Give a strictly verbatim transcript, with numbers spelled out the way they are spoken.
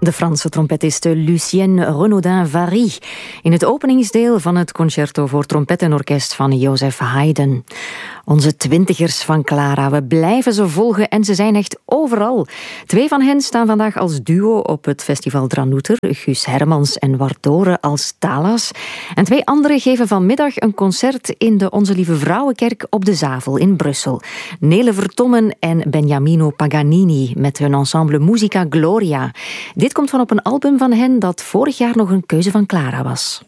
De Franse trompetiste Lucienne Renaudin-Vary in het openingsdeel van het concerto voor trompet en orkest van Joseph Haydn. Onze twintigers van Clara, we blijven ze volgen en ze zijn echt overal. Twee van hen staan vandaag als duo op het festival Dranouter, Guus Hermans en Wardore als Thalas. En twee anderen geven vanmiddag een concert in de Onze Lieve Vrouwenkerk op de Zavel in Brussel. Nele Vertommen en Beniamino Paganini met hun ensemble Musica Gloria. Dit komt van op een album van hen dat vorig jaar nog een keuze van Clara was.